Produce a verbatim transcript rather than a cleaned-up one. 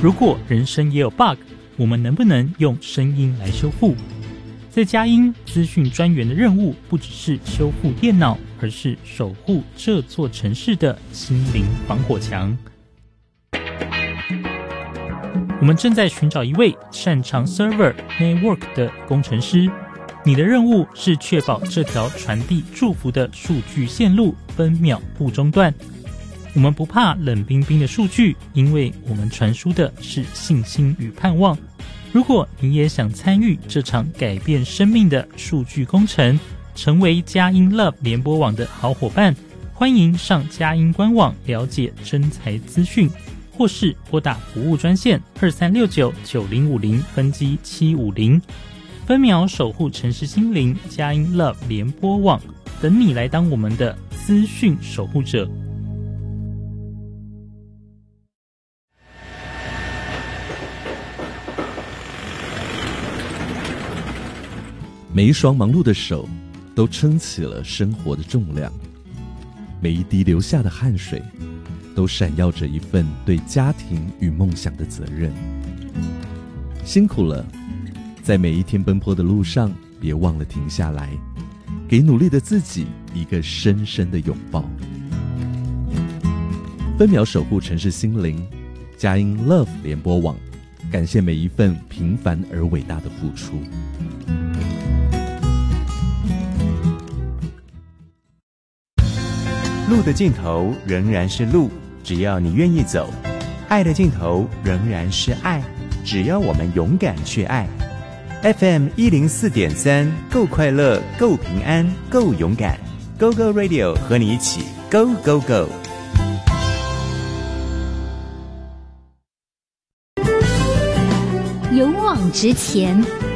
如果人生也有 bug， 我们能不能用声音来修复？在佳音资讯专员的任务不只是修复电脑，而是守护这座城市的心灵防火墙。我们正在寻找一位擅长 server network 的工程师，你的任务是确保这条传递祝福的数据线路分秒不中断。我们不怕冷冰冰的数据，因为我们传输的是信心与盼望。如果你也想参与这场改变生命的数据工程，成为佳音 Love 联播网的好伙伴，欢迎上佳音官网了解征才资讯，或是拨打服务专线二三六九九零五零分机七五零。分秒守护城市心灵，佳音 Love 联播网，等你来当我们的资讯守护者。 每一双忙碌的手都撑起了生活的重量，每一滴流下的汗水都闪耀着一份对家庭与梦想的责任。辛苦了，在每一天奔波的路上，别忘了停下来，给努力的自己一个深深的拥抱。分秒守护城市心灵，佳音 Love 联播网，感谢每一份平凡而伟大的付出。 路的尽头仍然是路，只要你愿意走；爱的尽头仍然是爱，只要我们勇敢去爱。F M 一零四点三，够快乐，够平安，够勇敢。Go Go Radio 和你一起 Go Go Go。 勇往直前，